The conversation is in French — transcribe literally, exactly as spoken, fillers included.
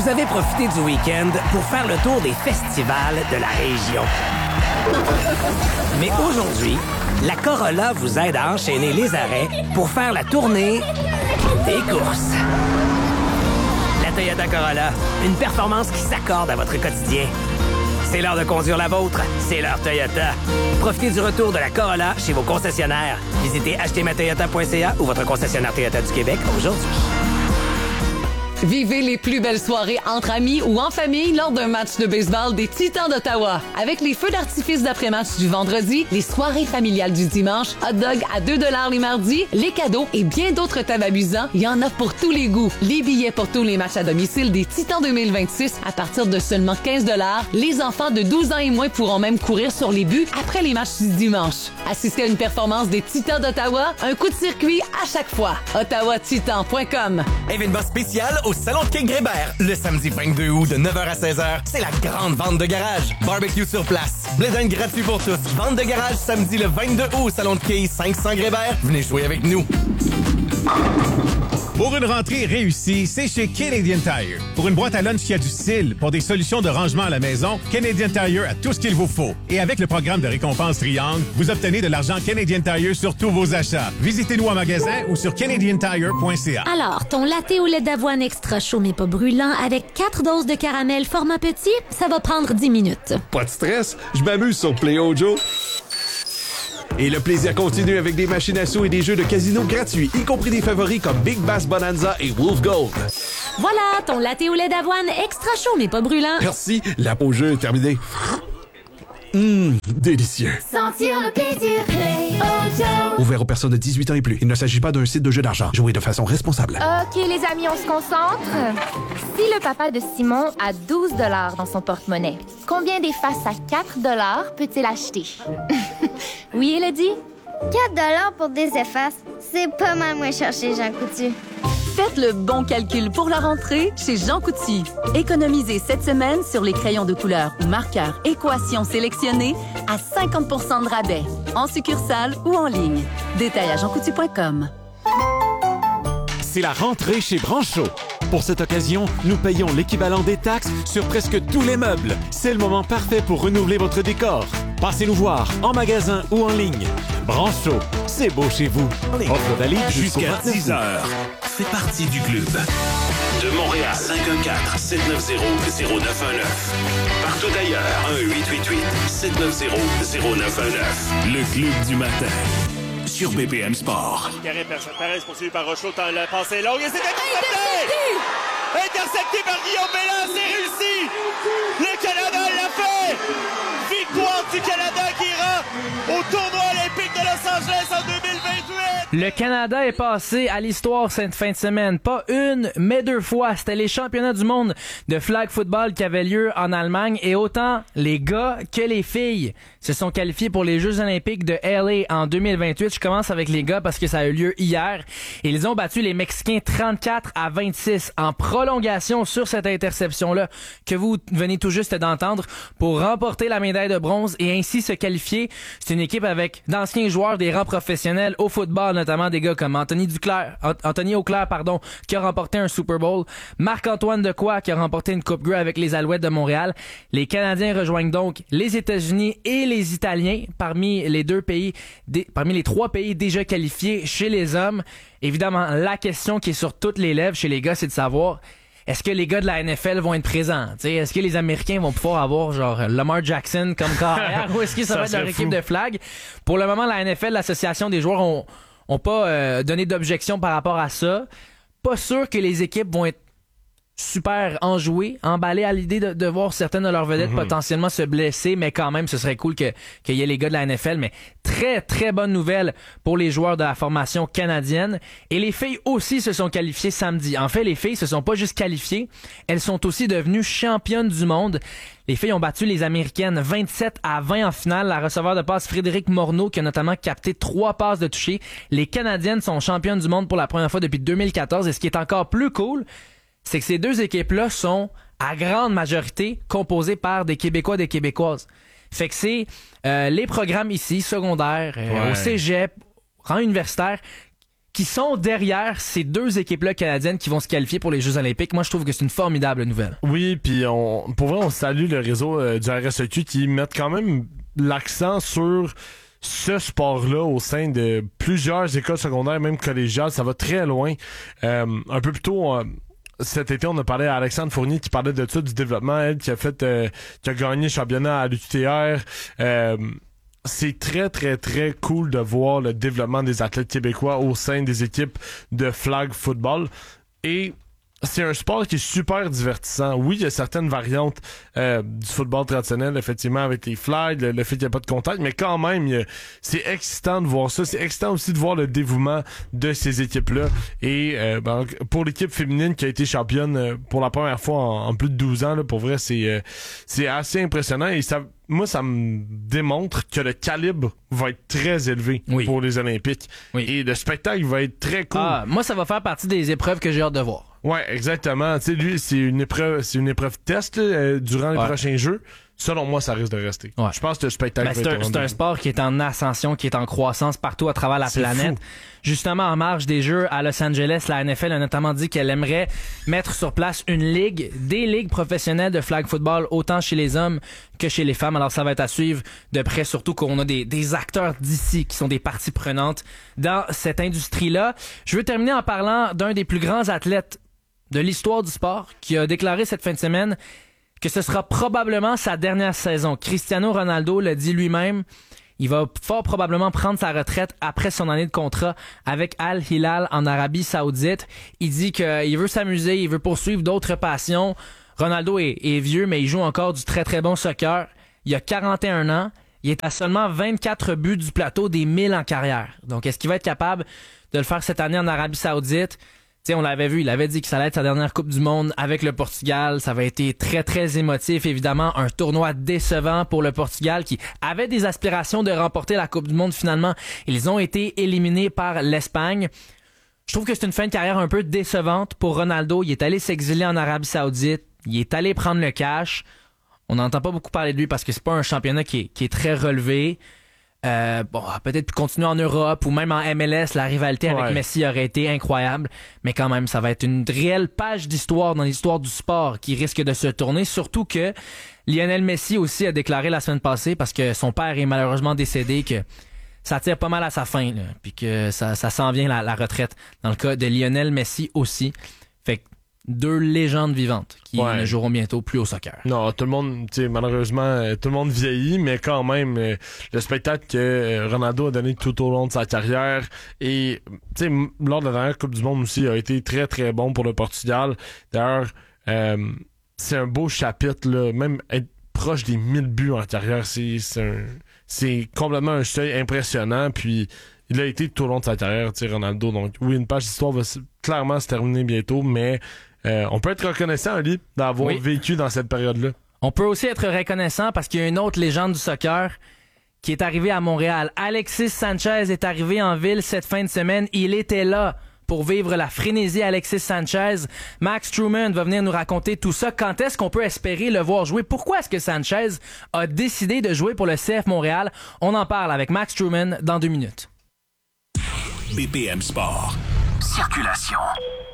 Vous avez profité du week-end pour faire le tour des festivals de la région. Mais aujourd'hui, la Corolla vous aide à enchaîner les arrêts pour faire la tournée des courses. La Toyota Corolla, une performance qui s'accorde à votre quotidien. C'est l'heure de conduire la vôtre, c'est l'heure Toyota. Profitez du retour de la Corolla chez vos concessionnaires. Visitez acheter ma toyota point c a ou votre concessionnaire Toyota du Québec aujourd'hui. Vivez les plus belles soirées entre amis ou en famille lors d'un match de baseball des Titans d'Ottawa. Avec les feux d'artifice d'après-match du vendredi, les soirées familiales du dimanche, hot dog à deux dollars les mardis, les cadeaux et bien d'autres thèmes amusants, il y en a pour tous les goûts. Les billets pour tous les matchs à domicile des Titans deux mille vingt-six à partir de seulement quinze dollars. Les enfants de douze ans et moins pourront même courir sur les buts après les matchs du dimanche. Assistez à une performance des Titans d'Ottawa, un coup de circuit à chaque fois. ottawa titan point com. Événement spécial au Salon de King Rébert. Le samedi vingt-deux août de neuf heures à seize heures, c'est la grande vente de garage. Barbecue sur place. Blédin gratuit pour tous. Vente de garage samedi le vingt-deux août au Salon de Quai cinq cents Grébert. Venez jouer avec nous. Pour une rentrée réussie, c'est chez Canadian Tire. Pour une boîte à lunch qui a du style, pour des solutions de rangement à la maison, Canadian Tire a tout ce qu'il vous faut. Et avec le programme de récompense Triangle, vous obtenez de l'argent Canadian Tire sur tous vos achats. Visitez-nous en magasin ou sur canadian tire point c a. Alors, ton latte au lait d'avoine extra chaud mais pas brûlant avec quatre doses de caramel format petit, ça va prendre dix minutes. Pas de stress, je m'amuse sur Play Ojo. Et le plaisir continue avec des machines à sous et des jeux de casino gratuits, y compris des favoris comme Big Bass Bonanza et Wolf Gold. Voilà, ton latte au lait d'avoine extra chaud mais pas brûlant. Merci, la pause jeu est terminée. Hum, délicieux. Sentir le plaisir, Play Ojo. Ouvert aux personnes de dix-huit ans et plus. Il ne s'agit pas d'un site de jeu d'argent. Jouez de façon responsable. OK, les amis, on se concentre. Si le papa de Simon a douze dollars dans son porte-monnaie, combien d'effaces à quatre dollars peut-il acheter? Oui, Elodie? quatre dollars pour des effaces, c'est pas mal moins cher chez Jean Coutu. Faites le bon calcul pour la rentrée chez Jean Coutu. Économisez cette semaine sur les crayons de couleur ou marqueurs Équation sélectionnés à cinquante pour cent de rabais, en succursale ou en ligne. Détail à jean coutu point com. C'est la rentrée chez Brancho. Pour cette occasion, nous payons l'équivalent des taxes sur presque tous les meubles. C'est le moment parfait pour renouveler votre décor. Passez nous voir en magasin ou en ligne. Brancho, c'est beau chez vous. Offre valide jusqu'à dix heures. Fais partie du club. De Montréal, cinq un quatre, sept neuf zéro, zéro neuf un neuf. Partout ailleurs, un huit huit huit, sept neuf zéro, zéro neuf un neuf. Le club du matin. Sur B P M Sport. Carré Perez poursuivi par Rochereau dans la passée longue et c'est intercepté! Intercepté par Guillaume Bellin, c'est réussi! Le Canada l'a fait! Victoire du Canada qui ira au tournoi olympique de Los Angeles en deux mille vingt-huit! Le Canada est passé à l'histoire cette fin de semaine. Pas une, mais deux fois. C'était les championnats du monde de flag football qui avaient lieu en Allemagne et autant les gars que les filles se sont qualifiés pour les Jeux olympiques de L A en deux mille vingt-huit. Je commence avec les gars parce que ça a eu lieu hier. Ils ont battu les Mexicains trente-quatre à vingt-six en prolongation sur cette interception-là que vous venez tout juste d'entendre pour remporter la médaille de bronze et ainsi se qualifier. C'est une équipe avec d'anciens joueurs des rangs professionnels au football, notamment des gars comme Anthony Duclair, Anthony Auclair, pardon, qui a remporté un Super Bowl, Marc-Antoine Decoy qui a remporté une Coupe Grey avec les Alouettes de Montréal. Les Canadiens rejoignent donc les États-Unis et les Italiens parmi les deux pays, des, parmi les trois pays déjà qualifiés chez les hommes. Évidemment, la question qui est sur toutes les lèvres chez les gars, c'est de savoir est-ce que les gars de la N F L vont être présents? T'sais, est-ce que les Américains vont pouvoir avoir genre Lamar Jackson comme carrière ou est-ce que ça, ça va être leur équipe de flag? Pour le moment, la N F L, l'association des joueurs, ont, ont pas euh, donné d'objection par rapport à ça. Pas sûr que les équipes vont être super enjouées, emballées à l'idée de, de voir certaines de leurs vedettes mm-hmm. potentiellement se blesser, mais quand même, ce serait cool que qu'il y ait les gars de la N F L. Mais très, très bonne nouvelle pour les joueurs de la formation canadienne. Et les filles aussi se sont qualifiées samedi. En fait, les filles se sont pas juste qualifiées, elles sont aussi devenues championnes du monde. Les filles ont battu les Américaines vingt-sept à vingt en finale. La receveur de passe Frédéric Morneau qui a notamment capté trois passes de toucher. Les Canadiennes sont championnes du monde pour la première fois depuis deux mille quatorze. Et ce qui est encore plus cool, c'est que ces deux équipes-là sont à grande majorité composées par des Québécois et des Québécoises. Fait que c'est euh, les programmes ici, secondaires, euh, ouais. au cégep, rang universitaire, qui sont derrière ces deux équipes-là canadiennes qui vont se qualifier pour les Jeux olympiques. Moi, je trouve que c'est une formidable nouvelle. Oui, puis on, pour vrai, on salue le réseau euh, du R S E Q qui met quand même l'accent sur ce sport-là au sein de plusieurs écoles secondaires, même collégiales. Ça va très loin. Euh, un peu plus tôt... Euh, cet été, on a parlé à Alexandre Fournier qui parlait de ça, du développement, elle, qui a fait, euh, qui a gagné le championnat à l'U T R. Euh, c'est très, très, très cool de voir le développement des athlètes québécois au sein des équipes de flag football. Et c'est un sport qui est super divertissant. Oui, il y a certaines variantes euh, du football traditionnel, effectivement, avec les flags, le, le fait qu'il n'y a pas de contact, mais quand même, il y a, c'est excitant de voir ça. C'est excitant aussi de voir le dévouement de ces équipes-là. Et euh, ben, pour l'équipe féminine qui a été championne euh, pour la première fois en, en plus de douze ans, là, pour vrai, c'est, euh, c'est assez impressionnant. Et ça, moi, ça me démontre que le calibre va être très élevé oui. pour les Olympiques. Oui. Et le spectacle va être très cool. Ah, moi, ça va faire partie des épreuves que j'ai hâte de voir. Ouais, exactement. Tu sais, lui, c'est une épreuve, c'est une épreuve test là, euh, durant les ouais. prochains Jeux. Selon moi, ça risque de rester. Ouais. Je pense que le spectacle ben, va c'est être un, c'est un sport qui est en ascension, qui est en croissance partout à travers la c'est planète. Fou. Justement, en marge des Jeux à Los Angeles, la N F L a notamment dit qu'elle aimerait mettre sur place une ligue, des ligues professionnelles de flag football, autant chez les hommes que chez les femmes. Alors, ça va être à suivre de près, surtout qu'on a des, des acteurs d'ici qui sont des parties prenantes dans cette industrie-là. Je veux terminer en parlant d'un des plus grands athlètes de l'histoire du sport qui a déclaré cette fin de semaine que ce sera probablement sa dernière saison. Cristiano Ronaldo l'a dit lui-même. Il va fort probablement prendre sa retraite après son année de contrat avec Al Hilal en Arabie Saoudite. Il dit qu'il veut s'amuser, il veut poursuivre d'autres passions. Ronaldo est, est vieux, mais il joue encore du très très bon soccer. Il a quarante et un ans. Il est à seulement vingt-quatre buts du plateau des mille en carrière. Donc, est-ce qu'il va être capable de le faire cette année en Arabie Saoudite? T'sais, on l'avait vu, il avait dit que ça allait être sa dernière Coupe du Monde avec le Portugal. Ça avait été très, très émotif. Évidemment, un tournoi décevant pour le Portugal qui avait des aspirations de remporter la Coupe du Monde. Finalement, ils ont été éliminés par l'Espagne. Je trouve que c'est une fin de carrière un peu décevante pour Ronaldo. Il est allé s'exiler en Arabie Saoudite. Il est allé prendre le cash. On n'entend pas beaucoup parler de lui parce que c'est pas un championnat qui est, qui est très relevé. Euh, bon, peut-être continuer en Europe ou même en M L S, la rivalité avec ouais. Messi aurait été incroyable, mais quand même, ça va être une réelle page d'histoire dans l'histoire du sport qui risque de se tourner, surtout que Lionel Messi aussi a déclaré la semaine passée, parce que son père est malheureusement décédé, que ça tire pas mal à sa fin, là, puis que ça, ça s'en vient la, la retraite, dans le cas de Lionel Messi aussi. Fait que deux légendes vivantes qui ouais. ne joueront bientôt plus au soccer. Non, tout le monde, tu sais, malheureusement, tout le monde vieillit, mais quand même, euh, le spectacle que Ronaldo a donné tout au long de sa carrière et, tu sais, lors de la dernière Coupe du Monde aussi, a été très, très bon pour le Portugal. D'ailleurs, euh, c'est un beau chapitre, là, même être proche des mille buts en carrière, c'est, c'est, un, c'est complètement un seuil impressionnant, puis il a été tout au long de sa carrière, tu sais, Ronaldo. Donc, oui, une page d'histoire va s- clairement se terminer bientôt, mais Euh, on peut être reconnaissant, Ali, d'avoir oui. vécu dans cette période-là. On peut aussi être reconnaissant parce qu'il y a une autre légende du soccer qui est arrivée à Montréal. Alexis Sanchez est arrivé en ville cette fin de semaine. Il était là pour vivre la frénésie Alexis Sanchez. Max Truman va venir nous raconter tout ça. Quand est-ce qu'on peut espérer le voir jouer? Pourquoi est-ce que Sanchez a décidé de jouer pour le C F Montréal? On en parle avec Max Truman dans deux minutes. B P M Sport. Circulation.